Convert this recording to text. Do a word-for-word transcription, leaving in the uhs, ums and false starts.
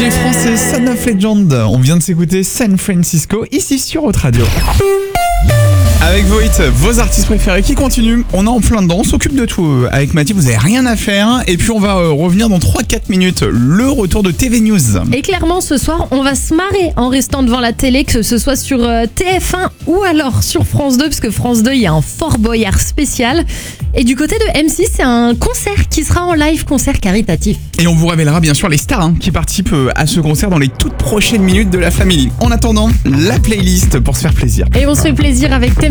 D J français Son of Legend. On vient de s'écouter San Francisco ici sur Haute Radio. Avec vos hits, vos artistes préférés qui continuent. On est en plein dedans, on s'occupe de tout. Avec Mathie, vous avez rien à faire. Et puis on va euh, revenir dans trois quatre minutes. Le retour de T V News. Et clairement, ce soir, on va se marrer en restant devant la télé, que ce soit sur euh, T F un ou alors sur France deux, parce que France deux, il y a un Fort Boyard spécial. Et du côté de M six, c'est un concert qui sera en live, concert caritatif. Et on vous révélera bien sûr les stars hein, qui participent euh, à ce concert dans les toutes prochaines minutes de la famille. En attendant, la playlist pour se faire plaisir. Et on se fait plaisir avec Tem